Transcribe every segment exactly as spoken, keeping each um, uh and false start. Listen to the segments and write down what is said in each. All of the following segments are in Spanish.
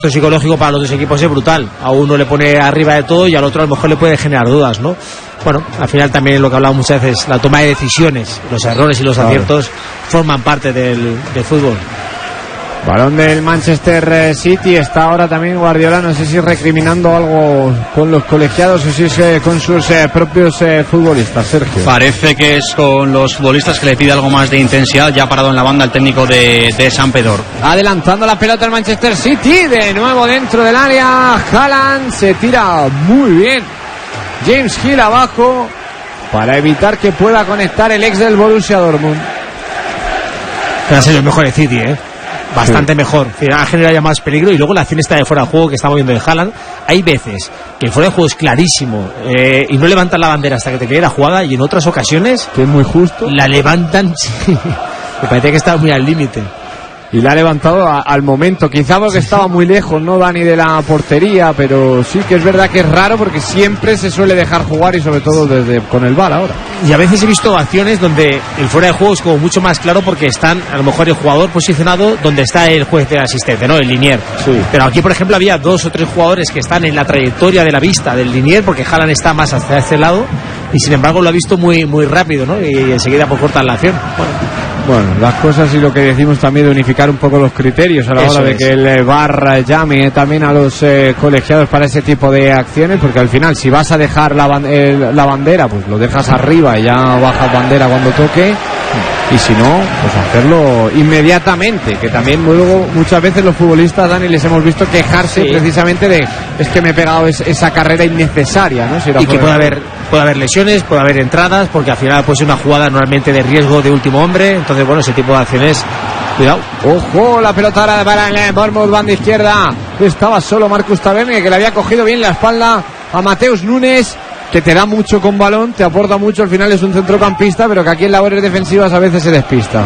psicológico para los dos equipos es brutal. A uno le pone arriba de todo y al otro a lo mejor le puede generar dudas, ¿no? Bueno, al final también lo que hablamos muchas veces, la toma de decisiones, los errores y los claro. aciertos forman parte del, del fútbol. Balón del Manchester City. Está ahora también Guardiola, no sé si recriminando algo con los colegiados o si es eh, con sus eh, propios eh, futbolistas, Sergio. Parece que es con los futbolistas, que le pide algo más de intensidad. Ya ha parado en la banda el técnico de, de San Pedro. Adelantando la pelota el Manchester City, de nuevo dentro del área. Haaland se tira muy bien. James Hill abajo para evitar que pueda conectar el ex del Borussia Dortmund. Ha sido el mejor de City, ¿eh? Bastante sí. mejor, ha generado ya más peligro. Y luego la acción esta de fuera de juego que estamos viendo de Haaland, hay veces que el fuera de juego es clarísimo eh, y no levantan la bandera hasta que te quede la jugada, y en otras ocasiones que es muy justo, la levantan. Sí. Me parece que está muy al límite. Y la ha levantado a, al momento, quizá porque estaba muy lejos, no Dani, de la portería, pero sí que es verdad que es raro porque siempre se suele dejar jugar, y sobre todo desde con el V A R ahora. Y a veces he visto acciones donde el fuera de juego es como mucho más claro porque están a lo mejor el jugador posicionado donde está el juez de asistente, ¿no? El linier. Sí. Pero aquí, por ejemplo, había dos o tres jugadores que están en la trayectoria de la vista del linier porque Haaland está más hacia este lado y sin embargo lo ha visto muy, muy rápido, ¿no? Y enseguida pues cortan la acción. Bueno. Bueno, las cosas y lo que decimos también de unificar un poco los criterios a la Eso hora de es. que el V A R llame también a los eh, colegiados para ese tipo de acciones, porque al final si vas a dejar la, ban- el, la bandera, pues lo dejas arriba y ya bajas bandera cuando toque, y si no, pues hacerlo inmediatamente, que también luego muchas veces los futbolistas, Dani, les hemos visto quejarse sí. precisamente de es que me he pegado es, esa carrera innecesaria, ¿no? Si y que puede haber, puede haber lesiones, puede haber entradas, porque al final puede ser una jugada normalmente de riesgo de último hombre. Entonces, bueno, ese tipo de acciones, cuidado. Ojo, la pelota ahora para el Bournemouth, banda izquierda. Estaba solo Marcus Tavernier, que le había cogido bien la espalda a Mateus Nunes, que te da mucho con balón, te aporta mucho. Al final es un centrocampista, pero que aquí en labores defensivas a veces se despista.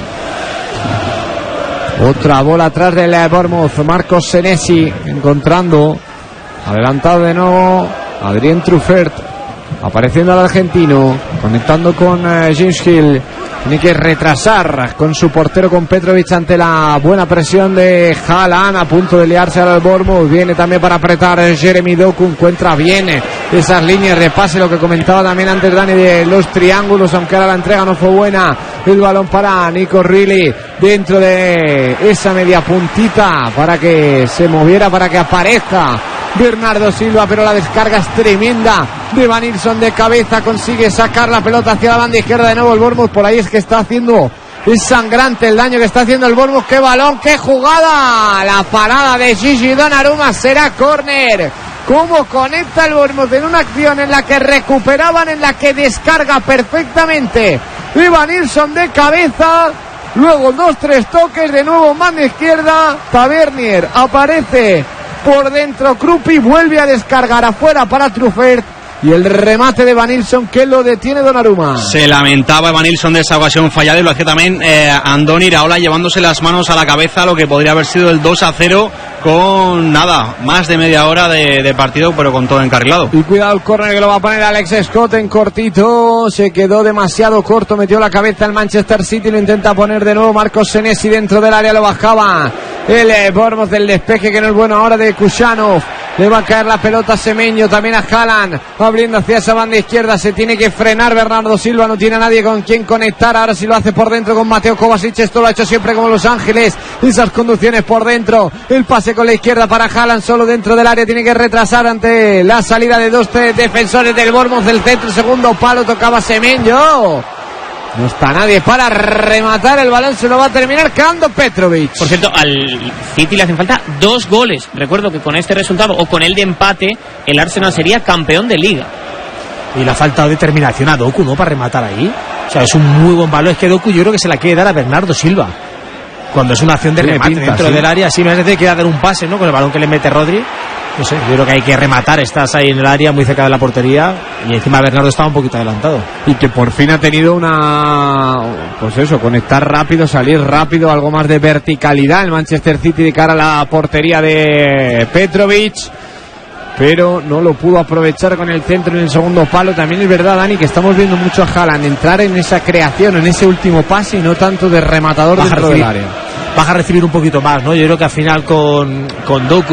Otra bola atrás del Bournemouth. Marcos Senesi encontrando, adelantado de nuevo Adrien Truffert, apareciendo al argentino, conectando con uh, James Hill. Tiene que retrasar con su portero, con Petrovic, ante la buena presión de Haaland, a punto de liarse al Bournemouth. Viene también para apretar Jeremy Doku, encuentra bien esas líneas de pase, lo que comentaba también antes Dani de los triángulos, aunque ahora la entrega no fue buena. El balón para Nico Reilly dentro de esa media puntita para que se moviera, para que aparezca Bernardo Silva, pero la descarga es tremenda de Van Nilsson de cabeza, consigue sacar la pelota hacia la banda izquierda de nuevo el Bournemouth. Por ahí es que está haciendo, es sangrante el daño que está haciendo el Bournemouth. ¡Qué balón, qué jugada! La parada de Gigi Donnarumma, será córner. Cómo conecta el Bournemouth en una acción en la que recuperaban, en la que descarga perfectamente y Van Nilsson de cabeza. Luego dos, tres toques, de nuevo mano izquierda, Tavernier aparece por dentro, Krupi vuelve a descargar afuera para Truffert, y el remate de Van Nilsson que lo detiene Donnarumma. Se lamentaba Van Nilsson de esa ocasión fallada, y lo hacía también eh, Andoni Iraola, llevándose las manos a la cabeza, lo que podría haber sido el dos a cero con nada, más de media hora de, de partido, pero con todo encarrilado. Y cuidado el córner que lo va a poner Alex Scott en cortito, se quedó demasiado corto, metió la cabeza el Manchester City, lo intenta poner de nuevo Marcos Senesi dentro del área, lo bajaba el eh, Bournemouth del despeje, que no es bueno ahora de Kušanov. Le va a caer la pelota a Semenyo, también a Haaland, abriendo hacia esa banda izquierda. Se tiene que frenar Bernardo Silva, no tiene a nadie con quien conectar. Ahora sí lo hace por dentro con Mateo Kovacic, esto lo ha hecho siempre como Los Ángeles, esas conducciones por dentro, el pase con la izquierda para Haaland, solo dentro del área, tiene que retrasar ante la salida de dos tres defensores del Bournemouth del centro. Segundo palo, tocaba Semenyo. No está nadie para rematar el balón, se lo va a terminar quedando Petrovic. Por cierto, al City le hacen falta dos goles. Recuerdo que con este resultado, o con el de empate, el Arsenal sería campeón de Liga. Y le ha faltado determinación a Doku, ¿no?, para rematar ahí. O sea, es un muy buen balón. Es que Doku yo creo que se la quiere dar a Bernardo Silva cuando es una acción de remate pinta, dentro ¿sí? del área. Sí, me parece que quiere dar un pase, ¿no?, con el balón que le mete Rodri. No sé, yo creo que hay que rematar, estás ahí en el área muy cerca de la portería, y encima Bernardo estaba un poquito adelantado. Y que por fin ha tenido una, pues eso, conectar rápido, salir rápido, algo más de verticalidad el Manchester City de cara a la portería de Petrovic, pero no lo pudo aprovechar con el centro en el segundo palo. También es verdad, Dani, que estamos viendo mucho a Haaland entrar en esa creación, en ese último pase, y no tanto de rematador baja dentro recibir, del área. Baja a recibir un poquito más, ¿no? Yo creo que al final con, con Doku